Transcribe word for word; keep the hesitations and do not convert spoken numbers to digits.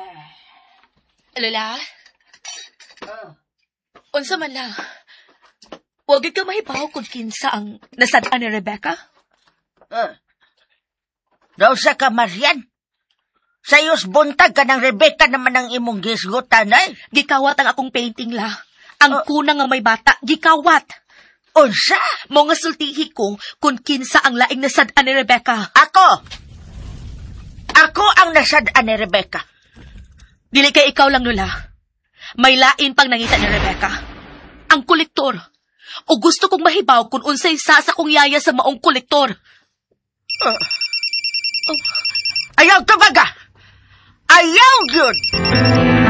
Lola? Unsa man lang. Huwag ka mahibaw kung kinsa ang nasadaan ni Rebecca? Uh. Daw sa ka, Marian. Sayos buntag ka ng Rebecca naman ang imong gisgutan, ay. Gikawat ang akong painting la. Ang Uh. kuna nga may bata, gikawat. Unsa? Mga sultihi ko kung kinsa ang laing nasadaan ni Rebecca. Ako! Ako ang nasadaan ni Rebecca. Dili kay ikaw lang, Lola. May lain pang nangita ni Rebecca. Ang kolektor. O gusto kong mahibaw kung unsay sa sa kong yaya sa maong kolektor. Uh. Oh. Ayaw ka baga! Ayaw yun!